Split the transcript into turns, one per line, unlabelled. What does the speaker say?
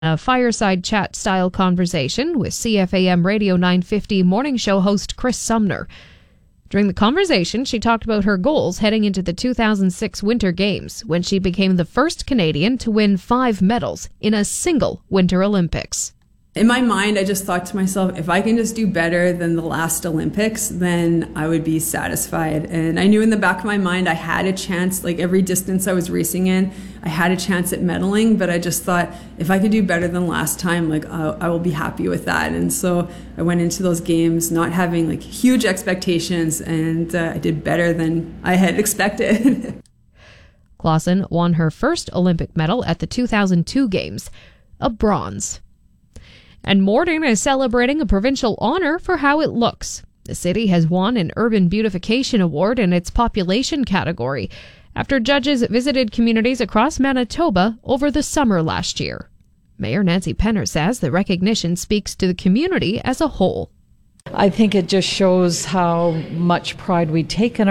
A fireside chat style conversation with CFAM Radio 950 morning show host Chris Sumner. During the conversation, she talked about her goals heading into the 2006 Winter Games, when she became the first Canadian to win 5 medals in a single Winter Olympics.
In my mind, I just thought to myself, if I can just do better than the last Olympics, then I would be satisfied. And I knew in the back of my mind I had a chance, like every distance I was racing in, I had a chance at medaling, but I just thought if I could do better than last time, like I will be happy with that. And so I went into those games not having like huge expectations, and I did better than I had expected.
Clausen won her first Olympic medal at the 2002 Games, a bronze. And Morden is celebrating a provincial honor for how it looks. The city has won an Urban Beautification Award in its population category after judges visited communities across Manitoba over the summer last year. Mayor Nancy Penner says the recognition speaks to the community as a whole.
I think it just shows how much pride we take in